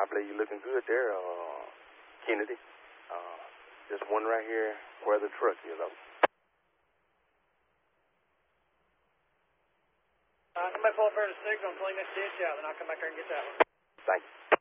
I believe you're looking good there, Kennedy. Just one right here where the truck is. I'm going to pull up here to signal and clean this ditch out, and I'll come back here and get that one. Thank you.